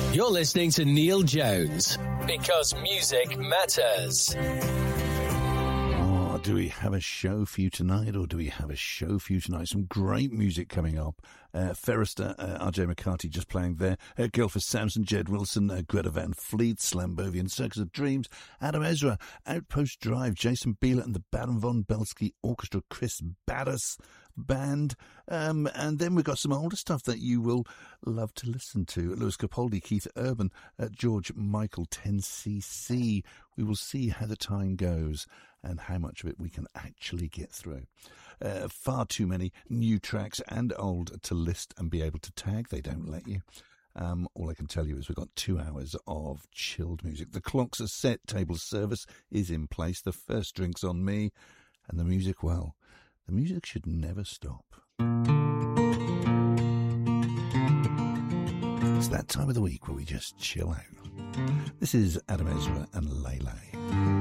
You're listening to Neil Jones, because music matters. Do we have a show for you tonight, or do we have a show for you tonight? Some great music coming up. Ferrister, R.J. McCarthy just playing there. Guilford Samson, Jed Wilson, Greta Van Fleet, Slambovian, Circus of Dreams, Adam Ezra, Outpost Drive, Jason Bieler and the Baron von Belsky Orchestra, Chris Badas Band. And then we've got some older stuff that you will love to listen to. Lewis Capaldi, Keith Urban, George Michael, 10cc. We will see how the time goes and how much of it we can actually get through. Far too many new tracks and old to list and be able to tag. They don't let you. All I can tell you is we've got 2 hours of chilled music. The clocks are set, table service is in place, the first drink's on me, and the music, well, the music should never stop. It's that time of the week where we just chill out. This is Adam Ezra and Lele.